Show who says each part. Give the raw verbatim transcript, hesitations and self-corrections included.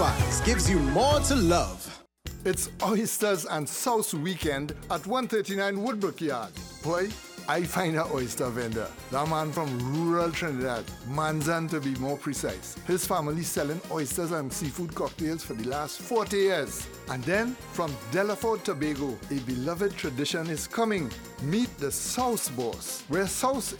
Speaker 1: Pies gives you more to love.
Speaker 2: It's Oysters and Sauce weekend at one thirty-nine Woodbrook Yard. Boy, I find an oyster vendor. That man from rural Trinidad, Manzan to be more precise. His family selling oysters and seafood cocktails for the last forty years. And then from Delaford, Tobago, a beloved tradition is coming. Meet the Sauce Boss, where sauce